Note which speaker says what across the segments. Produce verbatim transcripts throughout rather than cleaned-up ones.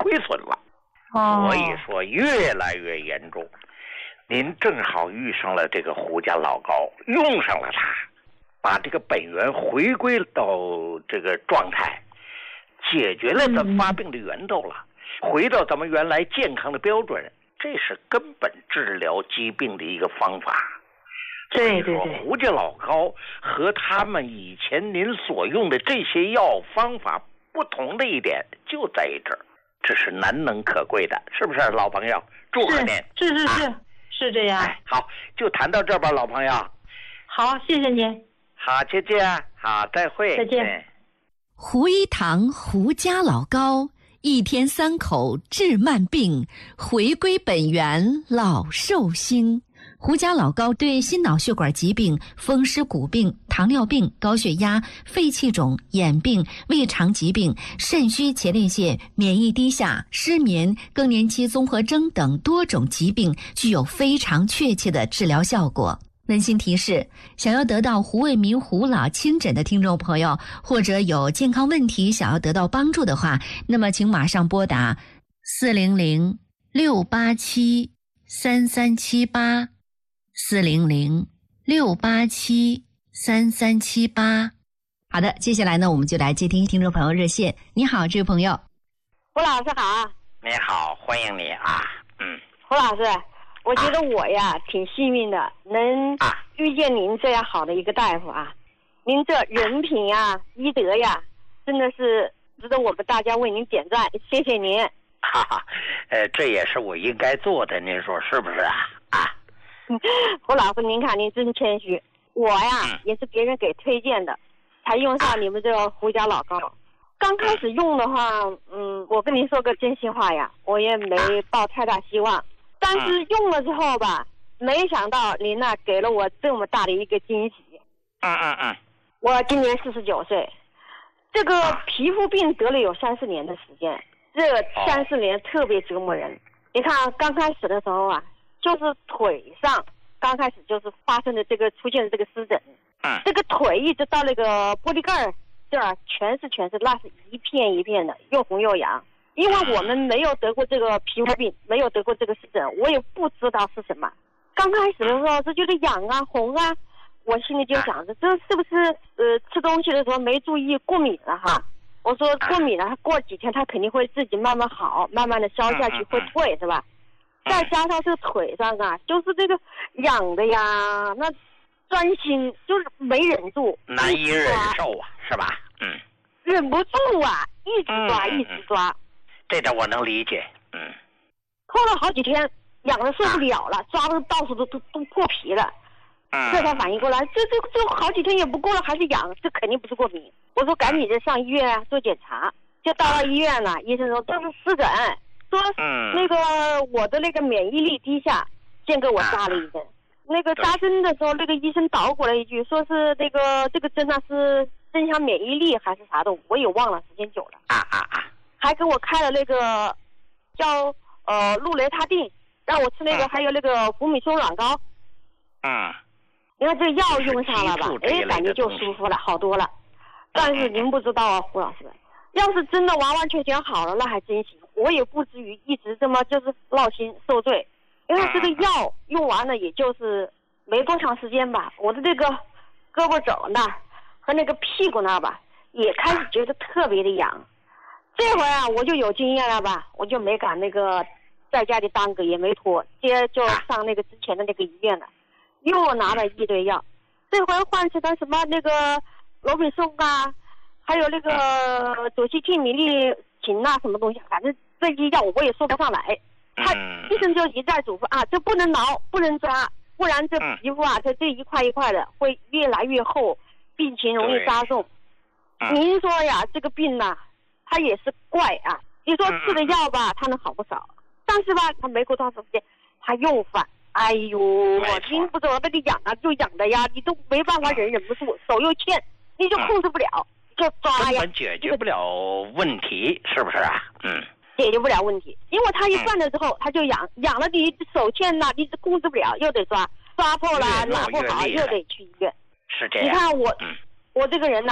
Speaker 1: 亏损了，
Speaker 2: 哦，
Speaker 1: 所以说越来越严重。您正好遇上了这个胡家老高，用上了它，把这个本源回归到这个状态，解决了咱发病的源头了，嗯、回到咱们原来健康的标准，这是根本治疗疾病的一个方法。
Speaker 2: 对对对，
Speaker 1: 胡家老高和他们以前您所用的这些药方法不同的一点就在于这儿，这是难能可贵的，是不是老朋友？祝贺您！
Speaker 2: 是是是、啊、是这样、
Speaker 1: 哎。好，就谈到这儿吧，老朋友。
Speaker 2: 好，谢谢您。
Speaker 1: 好，再见。好，再会。
Speaker 2: 再见。
Speaker 3: 胡一堂胡家老高，一天三口治慢病，回归本源老寿星。胡家老高对心脑血管疾病、风湿骨病、糖尿病、高血压、肺气肿、眼病、胃肠疾病、肾虚前列腺、免疫低下、失眠、更年期综合征等多种疾病具有非常确切的治疗效果。温馨提示：想要得到胡卫民胡老亲诊的听众朋友，或者有健康问题想要得到帮助的话，那么请马上拨打四零零六八七三三七八。四零零六八七三三七八。好的，接下来呢，我们就来接听听众朋友热线。你好，这位朋友。
Speaker 4: 胡老师好。
Speaker 1: 你好，欢迎你啊。嗯。
Speaker 4: 胡老师，我觉得我呀、啊、挺幸运的，能遇见您这样好的一个大夫啊。您这人品呀、医德呀，真的是值得我们大家为您点赞，谢谢您。
Speaker 1: 哈哈，呃，这也是我应该做的，您说是不是啊？啊。
Speaker 4: 胡老师，您看您真谦虚，我呀也是别人给推荐的，才用上你们这个胡家老高。刚开始用的话，嗯，我跟您说个真心话呀，我也没抱太大希望，但是用了之后吧，没想到您呢给了我这么大的一个惊喜。
Speaker 1: 嗯嗯嗯。
Speaker 4: 我今年四十九岁，这个皮肤病得了有三四年的时间，这三四年特别折磨人。你看刚开始的时候啊。就是腿上刚开始就是发生的这个出现的这个湿疹，
Speaker 1: 嗯，
Speaker 4: 这个腿一直到那个玻璃盖儿这儿全是全是，那是一片一片的，又红又痒。因为我们没有得过这个皮肤病，没有得过这个湿疹，我也不知道是什么。刚开始的时候是觉得痒啊红啊，我心里就想着这是不是呃吃东西的时候没注意过敏了哈？我说过敏了，过几天它肯定会自己慢慢好，慢慢的消下去会退是吧？再加上这腿上啊，就是这个痒的呀，那钻心就是没忍住，
Speaker 1: 难以忍受啊，是吧？嗯，
Speaker 4: 忍不住啊，一直抓，
Speaker 1: 嗯、
Speaker 4: 一直抓。
Speaker 1: 这点我能理解。嗯。
Speaker 4: 拖了好几天，痒的受不了了，啊、抓的到处都都都破皮了。
Speaker 1: 嗯。
Speaker 4: 这才反应过来，这这这好几天也不过了，还是痒，这肯定不是过敏。我说赶紧的上医院啊做检查，就到了医院了，医生说这是湿疹。说那个我的那个免疫力低下，先给我扎了一针。那个扎针的时候，那个医生捣鼓了一句，说是那个这个针呢是增强免疫力还是啥的，我也忘了，时间久了。
Speaker 1: 啊啊啊！
Speaker 4: 还给我开了那个叫呃氯雷他定，让我吃那个，还有那个福米松软膏。
Speaker 1: 嗯。
Speaker 4: 你看这药用上了吧，哎，感觉就舒服了，好多了。但是您不知道啊，胡老师。要是真的完完全全好了，那还真行，我也不至于一直这么就是闹心受罪。因为这个药用完了，也就是没多长时间吧，我的这个胳膊肘那儿和那个屁股那儿吧，也开始觉得特别的痒。这回啊，我就有经验了吧，我就没敢那个在家里耽搁，也没拖，直接就上那个之前的那个医院了，又拿了一堆药。这回换成了什么那个罗比松啊。还有那个左西替米利嗪啊，什么东西，反正这些药我也说不上来。他医生就一再嘱咐啊，这不能挠，不能抓，不然这皮肤啊，这这一块一块的会越来越厚，病情容易加重。您说呀，这个病呐、啊，它也是怪啊。你说吃的药吧，它能好不少，但是吧，它没过多长时间，它又犯。哎呦，我听不着那个痒啊，就痒的呀，你都没办法忍，忍不住，手又欠，你就控制不了。就抓呀，
Speaker 1: 根本解决不了问题，是不是啊？嗯，
Speaker 4: 解决不了问题，因为他一犯了之后，他就痒，痒了你手欠呐，你控制不了，又得抓，抓破了拿不好，又得去医院。
Speaker 1: 是这样。
Speaker 4: 你看我，
Speaker 1: 嗯、
Speaker 4: 我这个人呐、啊，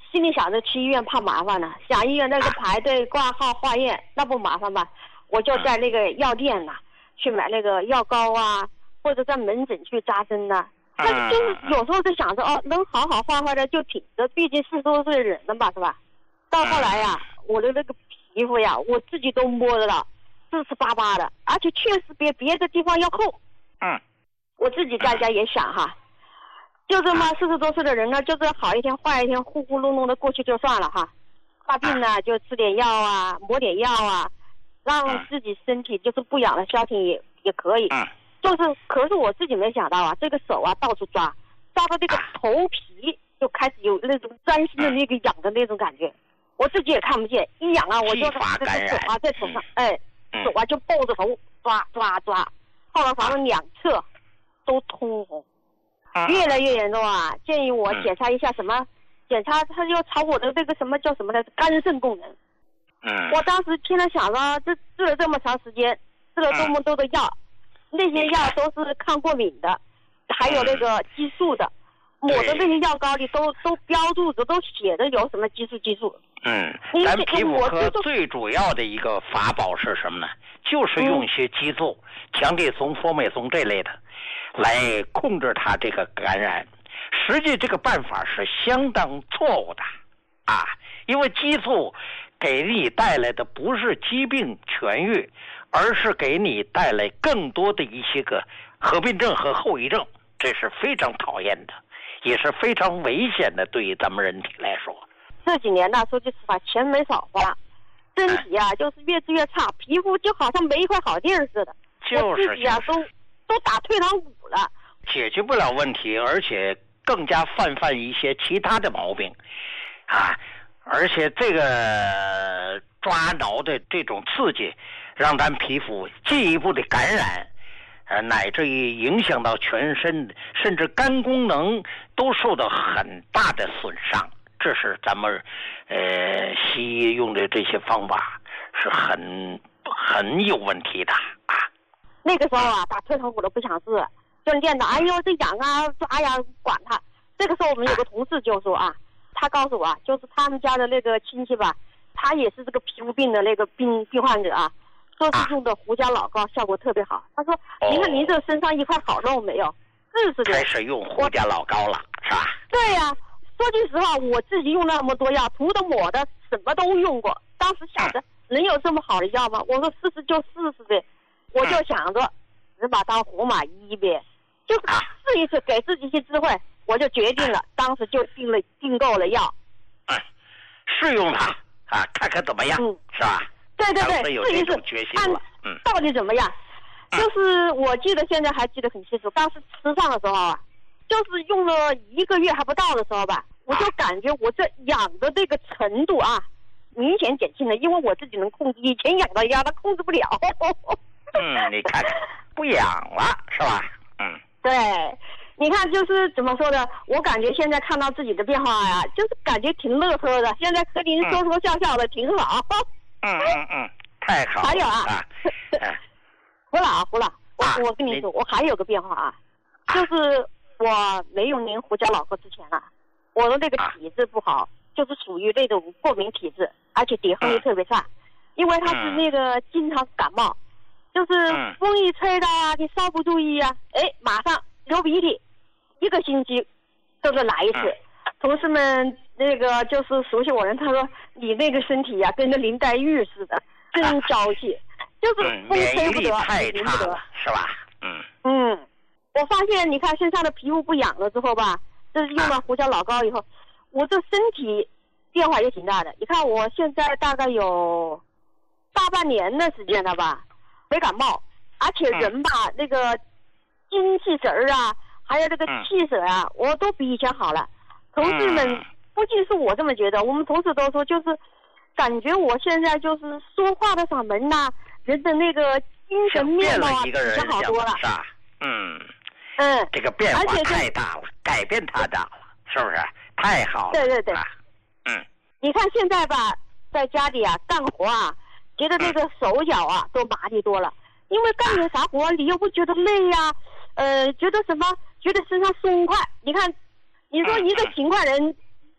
Speaker 4: 心里想着去医院怕麻烦呢，想医院那个排队挂号化验那不麻烦吧？我就在那个药店呐、啊、去买那个药膏啊，或者在门诊去扎针呐、啊。但是就是有时候就想着哦，能好好坏坏的就挺着，毕竟四十多岁的人了吧，是吧？到后来呀、啊，我的那个皮肤呀，我自己都摸得到，四十八八的，而且确实比别的地方要厚。
Speaker 1: 嗯，
Speaker 4: 我自己在家也想哈，就这么四十多岁的人呢，就是好一天坏一天，呼呼隆隆的过去就算了哈。发病呢就吃点药啊，抹点药啊，让自己身体就是不痒的消停也也可以。就是，可是我自己没想到啊，这个手啊到处抓，抓到这个头皮就开始有那种钻心的那个痒的那种感觉，我自己也看不见，一痒啊我就这个手啊在手上，哎，手啊就抱着头抓抓抓，后来反正两侧都通红，越来越严重啊！建议我检查一下什么，检查他就查我的这个什么叫什么来着，肝肾功能。
Speaker 1: 嗯，
Speaker 4: 我当时天天想着，这治了这么长时间，吃了这么多的药。那些药都是抗过敏的，还有那个激素的，抹的那些药膏里都都标注着，都写着有什么激素激素。
Speaker 1: 嗯，咱皮肤科最主要的一个法宝是什么呢？就是用一些激素，强地松、佛美松这类的，来控制它这个感染。实际这个办法是相当错误的啊，因为激素给你带来的不是疾病痊愈，而是给你带来更多的一些个合并症和后遗症，这是非常讨厌的，也是非常危险的，对于咱们人体来说。
Speaker 4: 这几年呢，说句实话，钱没少花，身体啊，就是越治越差，皮肤就好像没一块好地儿似的。
Speaker 1: 就是
Speaker 4: 自己啊，都都打退堂鼓了，
Speaker 1: 解决不了问题，而且更加泛泛一些其他的毛病，啊，而且这个抓挠的这种刺激，让咱皮肤进一步的感染，呃，乃至于影响到全身，甚至肝功能都受到很大的损伤。这是咱们呃西医用的这些方法是很很有问题的啊。
Speaker 4: 那个时候啊，打退堂鼓都不想治，就练的，哎呦这痒啊抓呀管他。这个时候我们有个同事就说啊，他告诉我啊，就是他们家的那个亲戚吧，他也是这个皮肤病的那个病病患者啊，说是用的胡椒老膏效果特别好。他说，你看您这身上一块好肉没有？是是的。
Speaker 1: 开始用胡椒老膏了，是吧？
Speaker 4: 对呀、啊。说句实话，我自己用那么多药，涂的抹的什么都用过。当时想着，能有这么好的药吗？我说试试就试试呗，我就想着，只把当活马医呗，就是试一试，给自己一些智慧，我就决定了，当时就订了订购了药，
Speaker 1: 嗯，试用它啊，看看怎么样，嗯、是吧？
Speaker 4: 对对对，试一试，
Speaker 1: 决心了，嗯，
Speaker 4: 到底怎么样？就是我记得现在还记得很清楚，当时吃上的时候啊。就是用了一个月还不到的时候吧，我就感觉我这痒的这个程度啊，明显减轻了，因为我自己能控制，以前痒到压，它控制不了。
Speaker 1: 嗯，你看，不痒了是吧？嗯，
Speaker 4: 对，你看就是怎么说呢？我感觉现在看到自己的变化呀，就是感觉挺乐呵的。现在和您说说笑笑的，挺好。
Speaker 1: 嗯嗯嗯，太好了。
Speaker 4: 还有啊，
Speaker 1: 啊
Speaker 4: 胡老胡老，我、啊、我跟你说，我还有个变化啊，就是。我没用您胡椒老膏之前啊，我的那个体质不好，啊、就是属于那种过敏体质，而且抵抗力特别差，嗯、因为他是那个经常感冒，嗯、就是风一吹到啊，你稍不注意啊，哎，马上流鼻涕，一个星期都是来一次。嗯、同事们那个就是熟悉我人，他说你那个身体呀、啊，跟那林黛玉似的，真娇气，啊、就是风吹不得，淋不得，
Speaker 1: 是吧？嗯
Speaker 4: 嗯。我发现，你看身上的皮肤不痒了之后吧，这是用了胡椒老膏以后，我这身体变化也挺大的。你看我现在大概有大半年的时间了吧，没感冒，而且人吧、嗯、那个精气神儿啊，还有这个气色啊，嗯、我都比以前好了。同事们不仅是我这么觉得，我们同事都说，就是感觉我现在就是说话的嗓门呐、啊，人的那个精神面貌啊，比以前好多了。
Speaker 1: 是吧？嗯。
Speaker 4: 嗯，
Speaker 1: 这个变化太大了，改变太大了，是不是？太好了。
Speaker 4: 对对对。
Speaker 1: 啊、嗯。
Speaker 4: 你看现在吧，在家里啊干活啊，觉得那个手脚啊、嗯、都麻利多了，因为干点啥活你又不觉得累呀、啊，呃，觉得什么？觉得身上松快。你看，你说一个勤快人，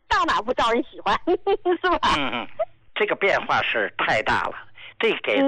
Speaker 4: 到哪不招人喜欢，是吧？
Speaker 1: 嗯嗯，这个变化是太大了，这给